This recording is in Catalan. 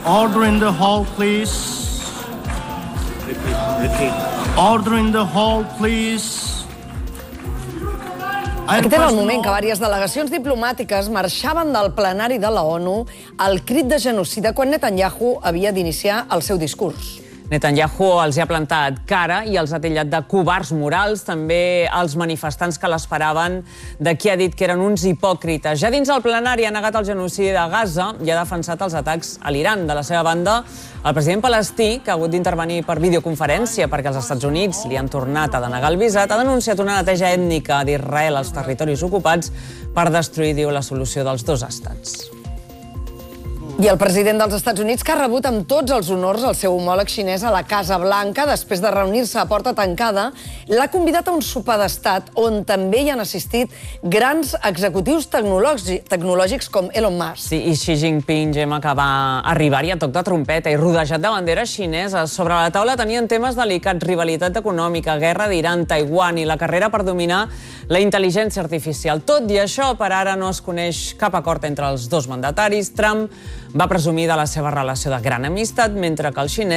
Order in the hall, please. Order in the hall, please. Aquest era el moment que diverses delegacions diplomàtiques marxaven del plenari de la ONU al crit de genocida quan Netanyahu havia d'iniciar el seu discurs. Netanyahu els ha plantat cara i els ha titllat de covards morals, també els manifestants que l'esperaven, de qui ha dit que eren uns hipòcrites. Ja dins el plenari ha negat el genocidi de Gaza i ha defensat els atacs a l'Iran. De la seva banda, el president palestí, que ha hagut d'intervenir per videoconferència perquè els Estats Units li han tornat a denegar el visat, ha denunciat una neteja ètnica d'Israel als territoris ocupats per destruir, diu, la solució dels dos estats. I el president dels Estats Units, que ha rebut amb tots els honors el seu homòleg xinès a la Casa Blanca, després de reunir-se a porta tancada, l'ha convidat a un sopar d'estat on també hi han assistit grans executius tecnològics com Elon Musk. Sí, i Xi Jinping, Gemma, que va arribar-hi a toc de trompeta i rodejat de banderes xineses. Sobre la taula tenien temes delicats, rivalitat econòmica, guerra d'Iran, Taiwan i la carrera per dominar la intel·ligència artificial. Tot i això, per ara no es coneix cap acord entre els dos mandataris. Trump va presumir de la seva relació de gran amistat, mentre que el xinès